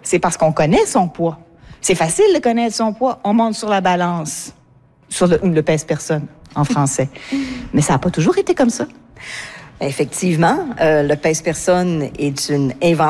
C'est parce qu'on connaît son poids. C'est facile de connaître son poids. On monte sur la balance, sur le pèse-personne en français. Mais ça n'a pas toujours été comme ça. Effectivement, le pèse-personne est une invention